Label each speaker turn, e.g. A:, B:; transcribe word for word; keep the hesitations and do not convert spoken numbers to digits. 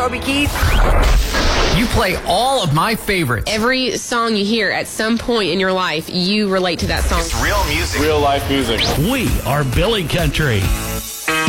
A: Toby Keith.
B: You play all of my favorites.
C: Every song you hear at some point in your life, you relate to that song.
D: It's real music.
E: Real life music.
F: We are Billy Country.